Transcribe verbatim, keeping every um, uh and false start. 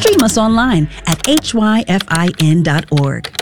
Stream us online at H Y F I N dot org.